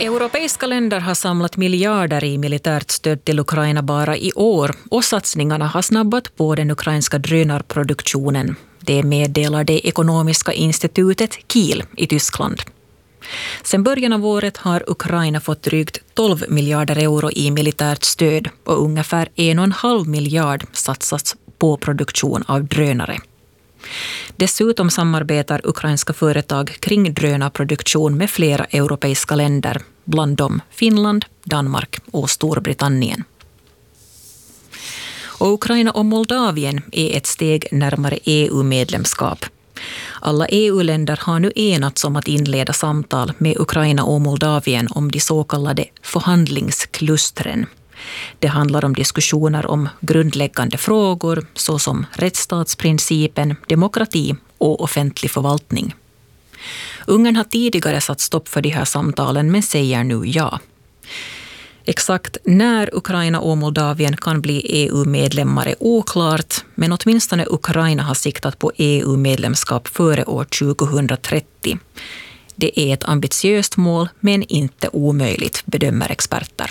Europeiska länder har samlat miljarder i militärt stöd till Ukraina bara i år och satsningarna har snabbat på den ukrainska drönarproduktionen. Det meddelar det ekonomiska institutet Kiel i Tyskland. Sedan början av året har Ukraina fått drygt 12 miljarder euro i militärt stöd och ungefär 1,5 miljard satsats på produktion av drönare. Dessutom samarbetar ukrainska företag kring drönarproduktion med flera europeiska länder, bland dem Finland, Danmark och Storbritannien. Och Ukraina och Moldavien är ett steg närmare EU-medlemskap. Alla EU-länder har nu enats om att inleda samtal med Ukraina och Moldavien om de så kallade förhandlingsklustren. Det handlar om diskussioner om grundläggande frågor såsom rättsstatsprincipen, demokrati och offentlig förvaltning. Ungern har tidigare satt stopp för de här samtalen men säger nu ja. Exakt när Ukraina och Moldavien kan bli EU-medlemmar är oklart, men åtminstone Ukraina har siktat på EU-medlemskap före år 2030. Det är ett ambitiöst mål men inte omöjligt, bedömer experter.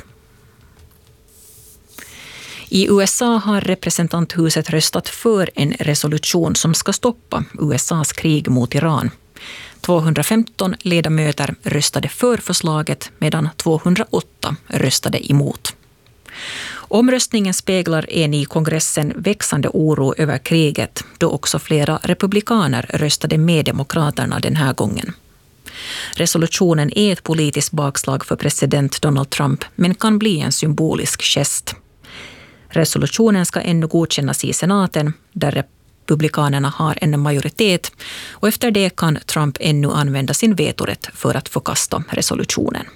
I USA har representanthuset röstat för en resolution som ska stoppa USAs krig mot Iran. 215 ledamöter röstade för förslaget medan 208 röstade emot. Omröstningen speglar en i kongressen växande oro över kriget, då också flera republikaner röstade med demokraterna den här gången. Resolutionen är ett politiskt bakslag för president Donald Trump men kan bli en symbolisk gest. Resolutionen ska ännu godkännas i senaten där republikanerna har en majoritet och efter det kan Trump ännu använda sin vetorätt för att förkasta resolutionen.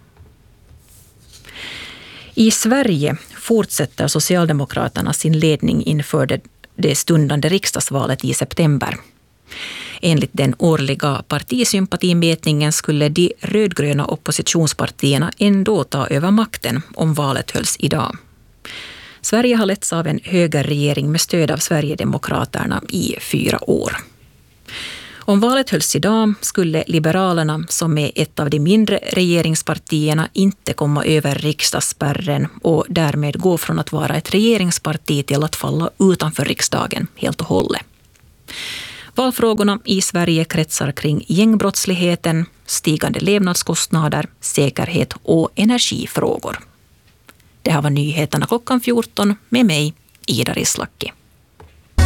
I Sverige fortsätter Socialdemokraterna sin ledning inför det stundande riksdagsvalet i september. Enligt den årliga partisympatimätningen skulle de rödgröna oppositionspartierna ändå ta över makten om valet hölls idag. Sverige har letts av en högerregering med stöd av Sverigedemokraterna i 4 år. Om valet hölls idag skulle Liberalerna, som är ett av de mindre regeringspartierna, inte komma över riksdagsspärren och därmed gå från att vara ett regeringsparti till att falla utanför riksdagen helt och hållet. Valfrågorna i Sverige kretsar kring gängbrottsligheten, stigande levnadskostnader, säkerhet och energifrågor. Det här var nyheterna klockan 14 med mig, Ida Rislaki.